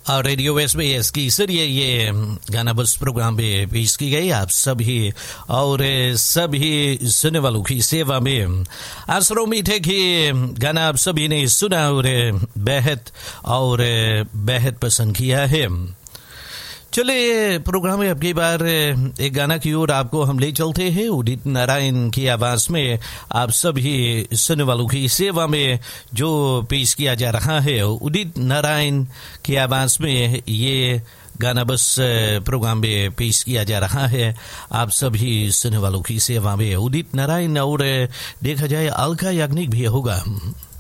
Radio SBS की सरिये ये गाना बस प्रोग्राम में पेश की गई आप सभी और सभी सुनने वालों की सेवा में। आशा उम्मीद है कि गाना आप सभी ने सुना और बेहद पसंद किया है। चलिए प्रोग्राम में अब की बार एक गाना की ओर आपको हम ले चलते हैं। उदित नारायण की आवाज में आप सभी सुनने वालों की सेवा में जो पेश किया जा रहा है, उदित नारायण की आवाज में ये गाना बस प्रोग्राम में पेश किया जा रहा है आप सभी सुनने वालों की सेवा में। उदित नारायण और देखा जाए अलका याग्निक भी होगा।